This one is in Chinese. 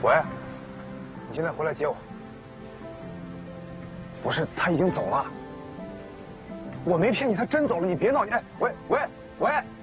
喂，你现在回来接我。不是，他已经走了。我没骗你，他真走了，你别闹！你，哎，喂喂喂！